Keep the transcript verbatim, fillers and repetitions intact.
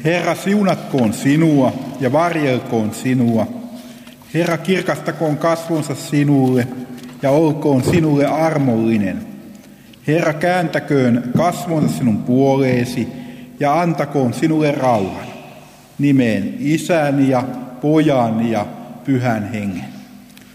Herra siunatkoon sinua ja varjelkoon sinua. Herra kirkastakoon kasvonsa sinulle ja olkoon sinulle armollinen. Herra kääntäköön kasvonsa sinun puoleesi ja antakoon sinulle rauhan. Nimeen Isän ja Pojan ja Pyhän Hengen.